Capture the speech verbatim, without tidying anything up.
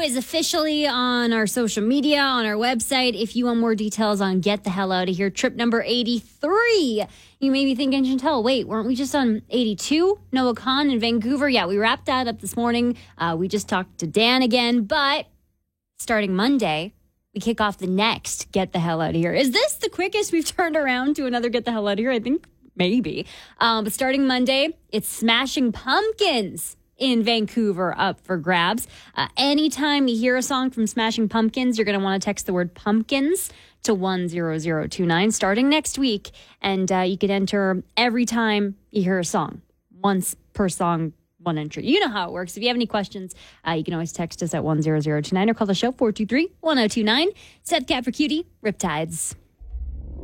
is officially on our social media, on our website. If you want more details on Get the Hell Out of Here, trip number eighty-three. You may be thinking, Chantel, wait, weren't we just on eighty-two? Noah Khan in Vancouver. Yeah, we wrapped that up this morning. Uh, we just talked to Dan again, but starting Monday, we kick off the next Get the Hell Out of Here. Is this the quickest we've turned around to another Get the Hell Out of Here? I think maybe. Um, but starting Monday, it's Smashing Pumpkins in Vancouver up for grabs. Uh, anytime you hear a song from Smashing Pumpkins, you're going to want to text the word pumpkins to one zero zero two nine starting next week. And uh, you could enter every time you hear a song. Once per song, one entry. You know how it works. If you have any questions, uh, you can always text us at one zero zero two nine or call the show four two three one zero two nine. Seth Cat for Cutie, Riptides.